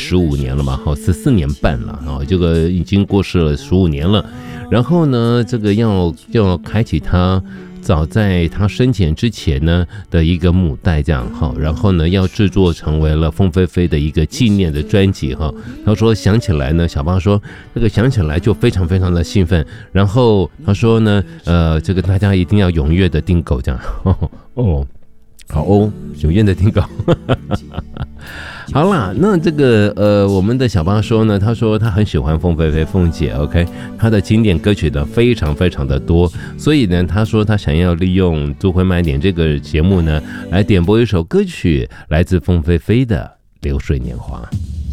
15年了嘛，14年半了这个已经过世了15年了。然后呢，这个要开启他早在他生前之前呢的一个母带这样然后呢要制作成为了凤飞飞的一个纪念的专辑他说想起来呢，小巴说这个想起来就非常非常的兴奋，然后他说呢这个大家一定要踊跃的订购这样好踊跃的订购好啦，那这个我们的小巴说呢，他说他很喜欢凤飞飞凤姐 OK， 他的经典歌曲呢非常非常的多，所以呢他说他想要利用都会慢点这个节目呢来点播一首歌曲，来自凤飞飞的《流水年华》。